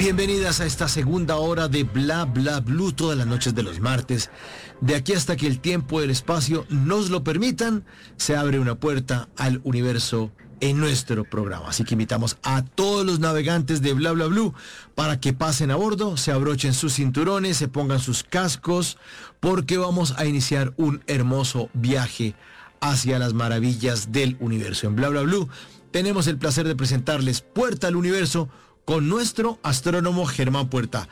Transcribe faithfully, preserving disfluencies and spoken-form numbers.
Bienvenidas a esta segunda hora de Bla Bla Blue, todas las noches de los martes. De aquí hasta que el tiempo y el espacio nos lo permitan, se abre una puerta al universo en nuestro programa. Así que invitamos a todos los navegantes de Bla Bla Blue para que pasen a bordo, se abrochen sus cinturones, se pongan sus cascos, porque vamos a iniciar un hermoso viaje hacia las maravillas del universo. En Bla Bla Blue tenemos el placer de presentarles Puerta al Universo con nuestro astrónomo Germán Puerta.